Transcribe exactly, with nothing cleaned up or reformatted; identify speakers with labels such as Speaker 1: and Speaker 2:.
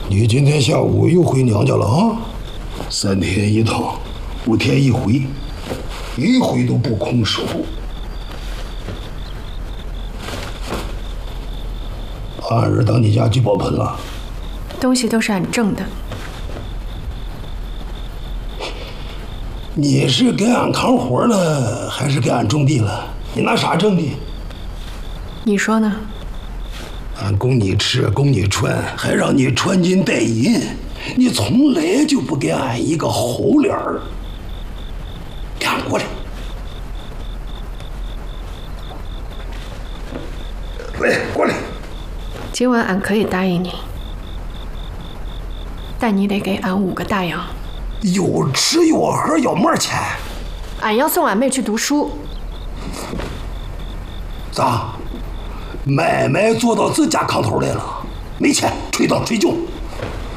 Speaker 1: 你今天下午又回娘家了啊？三天一趟，五天一回，一回都不空手。俺儿当你家聚宝盆了，
Speaker 2: 东西都是俺挣的。
Speaker 1: 你是给俺扛活了，还是给俺种地了？你拿啥挣的？
Speaker 2: 你说呢？
Speaker 1: 俺供你吃，供你穿，还让你穿金戴银，你从来就不给俺一个好脸儿。给俺过来！来，过来！
Speaker 2: 今晚俺可以答应你，但你得给俺五个大洋。
Speaker 1: 有吃有喝要么钱？
Speaker 2: 俺要送俺妹去读书。
Speaker 1: 咋？买卖做到自家炕头来了？没钱，吹倒吹就。